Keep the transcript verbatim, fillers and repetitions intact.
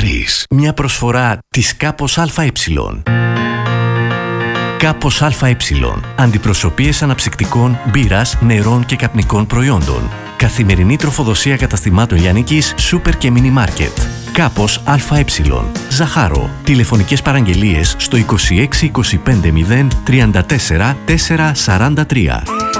τρεις. Μια προσφορά της Κάπος ΑΕ. Κάπος ΑΕ. Αντιπροσωπείες αναψυκτικών, μπύρας, νερών και καπνικών προϊόντων. Καθημερινή τροφοδοσία καταστημάτων λιανικής, σούπερ και μίνι μάρκετ. Κάπος ΑΕ. Ζαχάρο. Τηλεφωνικές παραγγελίες στο είκοσι έξι είκοσι πέντε μηδέν τριάντα τέσσερα τετρακόσια σαράντα τρία.